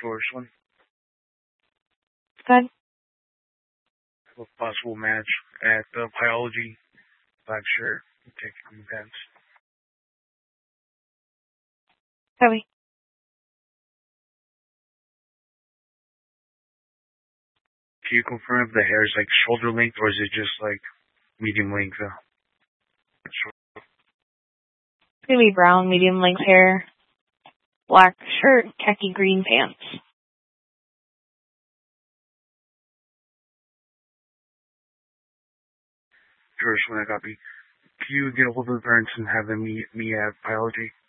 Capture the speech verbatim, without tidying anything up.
First one, Good. a possible match at the biology lecture taking events. Copy. Can you confirm if the hair is like shoulder length or is it just like medium length? Uh, It's gonna be brown, medium length hair, black shirt, khaki green pants. First one, I copy. Can you get a hold of the parents and have them meet me at biology?